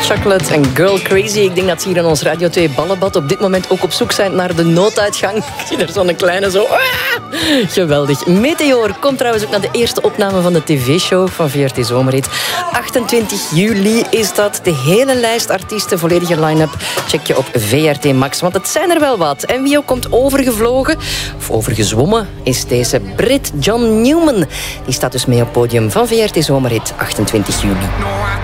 Chocolate en Girl Crazy. Ik denk dat ze hier in ons Radio 2 Ballenbad op dit moment ook op zoek zijn naar de nooduitgang. Ik zie er zo'n kleine zo... Geweldig. Meteor komt trouwens ook naar de eerste opname van de tv-show van VRT Zomerhit. 28 juli is dat. De hele lijst artiesten, volledige line-up, check je op VRT Max. Want het zijn er wel wat. En wie ook komt overgevlogen, of overgezwommen, is deze Brit John Newman. Die staat dus mee op het podium van VRT Zomerhit 28 juli.